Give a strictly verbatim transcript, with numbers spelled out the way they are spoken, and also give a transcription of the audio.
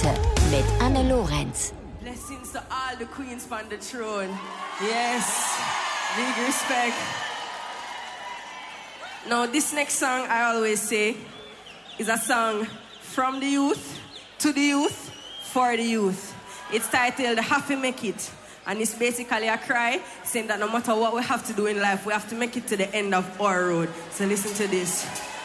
heute mit Anne Lorenz. Blessings to all the queens on the throne. Yes, big respect. Now this next song I always say is a song from the youth, to the youth, for the youth. It's titled Have to Make It. And it's basically a cry saying that no matter what we have to do in life, we have to make it to the end of our road. So listen to this.